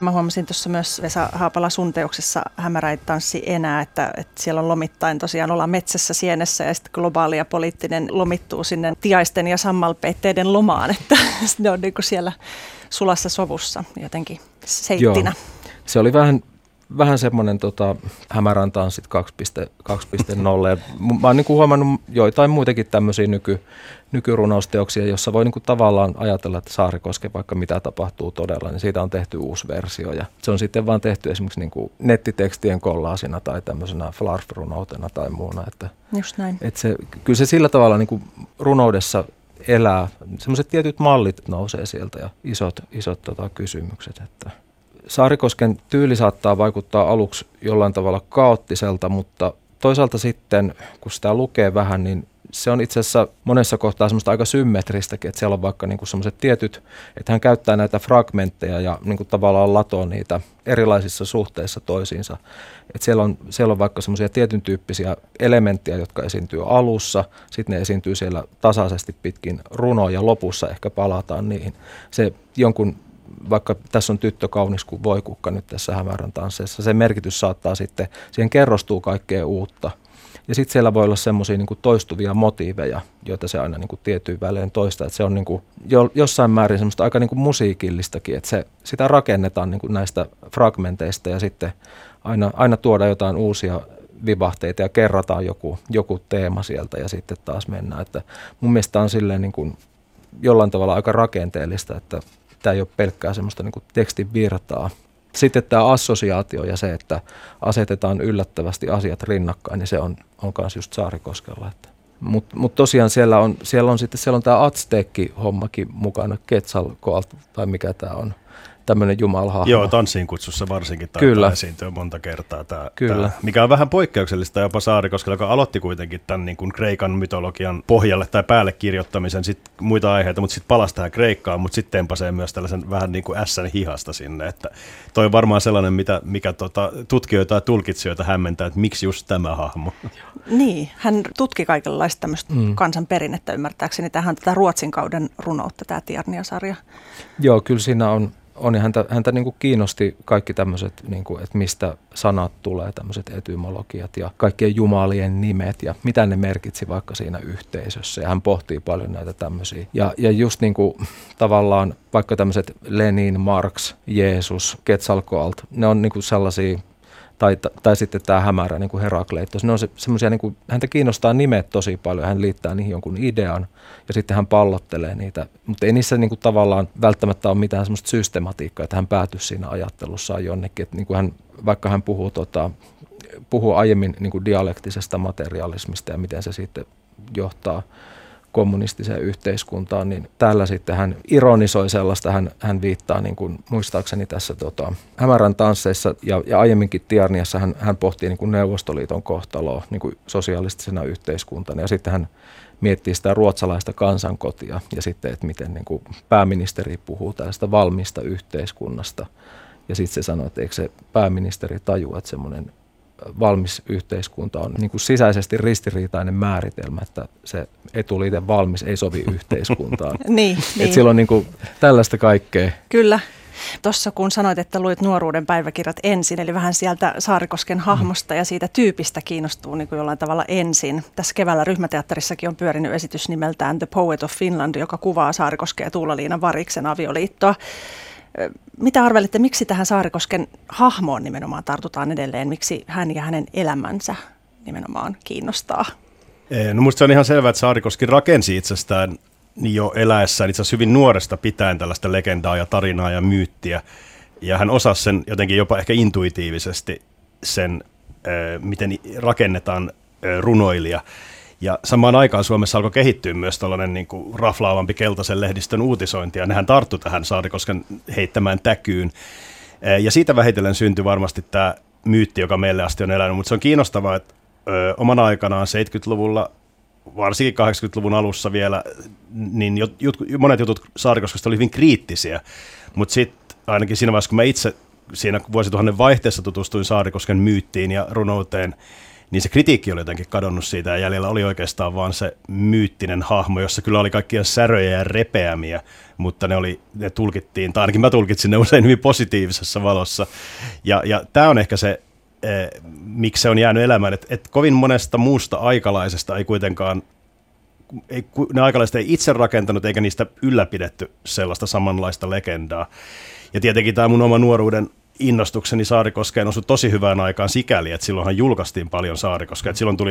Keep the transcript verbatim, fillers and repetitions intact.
Mä huomasin tuossa myös Vesa Haapala sun teoksessa Hämärä ei tanssi enää, että, että siellä on lomittain tosiaan ollaan metsässä sienessä ja sitten globaali ja poliittinen lomittuu sinne tiaisten ja sammalpeitteiden lomaan, että ne on niin kuin siellä sulassa sovussa jotenkin seittinä. Joo. Se oli vähän, vähän semmoinen tota, Hämärän tanssit kaksi piste nolla. Ja mä oon niin kuin huomannut joitain muitakin tämmöisiä nyky, nykyrunousteoksia, jossa voi niin kuin tavallaan ajatella, että Saarikosken vaikka mitä tapahtuu todella, niin siitä on tehty uusi versio. Ja se on sitten vaan tehty esimerkiksi niin kuin nettitekstien kollaasina tai tämmöisenä flarf-runoutena tai muuna. Että, just näin. Että se, kyllä se sillä tavalla niin kuin runoudessa elää. Sellaiset tietyt mallit nousee sieltä ja isot, isot tota, kysymykset. Että Saarikosken tyyli saattaa vaikuttaa aluksi jollain tavalla kaoottiselta, mutta toisaalta sitten, kun sitä lukee vähän, niin se on itse asiassa monessa kohtaa semmoista aika symmetristäkin, että siellä on vaikka niinku semmoiset tietyt, että hän käyttää näitä fragmentteja ja niinku tavallaan latoo niitä erilaisissa suhteissa toisiinsa. Että siellä on, siellä on vaikka semmoisia tietyn tyyppisiä elementtejä, jotka esiintyy alussa, sitten ne esiintyy siellä tasaisesti pitkin runoa ja lopussa ehkä palataan niihin. Se jonkun, vaikka tässä on tyttö kaunis kuin voikukka nyt tässä Hämärän tansseissa, se merkitys saattaa sitten, siihen kerrostuu kaikkea uutta. Ja sitten siellä voi olla semmoisia niin kuin toistuvia motiiveja, joita se aina niin kuin tietyin välein toistaa. Että se on niin kuin jo, jossain määrin semmoista aika niin kuin musiikillistakin, että se, sitä rakennetaan niin kuin näistä fragmenteista ja sitten aina, aina tuodaan jotain uusia vivahteita ja kerrataan joku, joku teema sieltä ja sitten taas mennään. Että mun mielestä on silleen niin kuin jollain tavalla aika rakenteellista, että tämä ei ole pelkkää semmoista niin kuin tekstin virtaa. Sitten tämä assosiaatio ja se, että asetetaan yllättävästi asiat rinnakkain, niin se on, on myös just Saarikoskella. Mutta mut tosiaan siellä on, siellä on sitten siellä on tämä Azteekki-hommakin mukana, Quetzalcoatl tai mikä tämä on, tämmöinen jumalhahmo. Joo, Tanssiin kutsussa varsinkin taitaa esiintyä monta kertaa. Tämä, tämä, mikä on vähän poikkeuksellista jopa Saarikoskella, joka aloitti kuitenkin tämän niin kuin Kreikan mytologian pohjalle tai päälle kirjoittamisen, sit muita aiheita, mutta sitten palasi tähän Kreikkaan, mutta sitten tempasee myös tällaisen vähän niin kuin ässän hihasta sinne. Että toi on varmaan sellainen, mitä, mikä tota, tutkijoita ja tulkitsijoita hämmentää, että miksi just tämä hahmo. Niin, hän tutki kaikenlaista tämmöistä mm. kansanperinnettä ymmärtääkseni. Tämähän on tätä Ruotsin kauden runoutta, tämä Tiarnia-sarja. Joo, kyllä siinä on. On, ja häntä, häntä niin kuin kiinnosti kaikki tämmöiset, niin kuin, että mistä sanat tulee, tämmöiset etymologiat ja kaikkien jumalien nimet ja mitä ne merkitsi vaikka siinä yhteisössä. Ja hän pohtii paljon näitä tämmöisiä. Ja, ja just niin kuin tavallaan vaikka tämmöiset Lenin, Marx, Jeesus, Quetzalcoatl, ne on niin kuin sellaisia, tai, tai sitten tämä Hämärä, niin kuin Herakleitos, ne on se, semmoisia, niin kuin, häntä kiinnostaa nimet tosi paljon, hän liittää niihin jonkun idean ja sitten hän pallottelee niitä, mutta ei niissä niin kuin, tavallaan välttämättä ole mitään semmoista systematiikkaa, että hän päätyisi siinä ajattelussaan jonnekin, että niin kuin hän, vaikka hän puhuu, tota, puhuu aiemmin niin kuin dialektisesta materialismista ja miten se sitten johtaa kommunistiseen yhteiskuntaan, niin täällä sitten hän ironisoi sellaista, hän, hän viittaa niin kuin, muistaakseni tässä tota, Hämärän tansseissa ja, ja aiemminkin Tiarniassa hän, hän pohtii niin kuin Neuvostoliiton kohtaloa niin kuin sosialistisena yhteiskuntana ja sitten hän miettii sitä ruotsalaista kansankotia ja sitten, että miten niin kuin pääministeri puhuu tällaista valmista yhteiskunnasta ja sitten se sanoo, että eikö se pääministeri tajua, että semmoinen valmis yhteiskunta on niin kuin sisäisesti ristiriitainen määritelmä, että se etuliite valmis ei sovi yhteiskuntaan. niin, että niin. Siellä on niin kuin tällaista kaikkea. Kyllä. Tuossa kun sanoit, että luit nuoruuden päiväkirjat ensin, eli vähän sieltä Saarikosken hahmosta ja siitä tyypistä kiinnostuu niin kuin jollain tavalla ensin. Tässä keväällä Ryhmäteatterissakin on pyörinyt esitys nimeltään The Poet of Finland, joka kuvaa Saarikosken ja Tuula-Liina Variksen avioliittoa. Mitä arvelitte, miksi tähän Saarikosken hahmoon nimenomaan tartutaan edelleen? Miksi hän ja hänen elämänsä nimenomaan kiinnostaa? No musta se on ihan selvää, että Saarikoski rakensi itsestään jo eläessään itse asiassa hyvin nuoresta pitäen tällaista legendaa ja tarinaa ja myyttiä. Ja hän osasi sen jotenkin jopa ehkä intuitiivisesti sen, miten rakennetaan runoilija. Ja samaan aikaan Suomessa alkoi kehittyä myös tällainen niin kuin raflaavampi keltaisen lehdistön uutisointi, ja nehän tarttu tähän Saarikosken heittämään täkyyn. Ja siitä vähitellen syntyi varmasti tämä myytti, joka meille asti on elänyt, mutta se on kiinnostavaa, että ö, omana aikanaan seitsemänkymmentäluvulla, varsinkin kahdeksankymmentäluvun alussa vielä, niin jut, jut, monet jutut Saarikoskesta oli hyvin kriittisiä, mutta sitten ainakin siinä vaiheessa, kun mä itse siinä vuosituhannen vaihteessa tutustuin Saarikosken myyttiin ja runouteen, niin se kritiikki oli jotenkin kadonnut siitä ja jäljellä oli oikeastaan vaan se myyttinen hahmo, jossa kyllä oli kaikkia säröjä ja repeämiä, mutta ne, oli, ne tulkittiin, tai ainakin mä tulkitsin ne usein hyvin positiivisessa valossa. Ja, ja tämä on ehkä se, eh, miksi se on jäänyt elämään, että et kovin monesta muusta aikalaisesta ei kuitenkaan, ei, ne aikalaiset ei itse rakentanut eikä niistä ylläpidetty sellaista samanlaista legendaa. Ja tietenkin tämä mun oma nuoruuden innostukseni Saarikoskeen osui tosi hyvään aikaan sikäli, että silloinhan julkaistiin paljon Saarikoskea. Silloin tuli